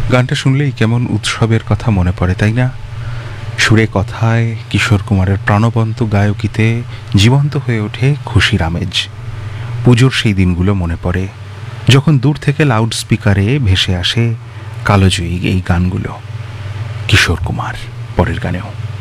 গানটা শুনলেই কেমন উৎসবের কথা মনে পড়ে, তাই না? সুরে কথায় কিশোর কুমারের প্রাণবন্ত গায়কিতে জীবন্ত হয়ে ওঠে খুশির আমেজ। পুজোর সেই দিনগুলো মনে পড়ে, যখন দূর থেকে লাউড স্পিকারে ভেসে আসে কালোজয়ী এই গানগুলো। কিশোর কুমার পরের গানেও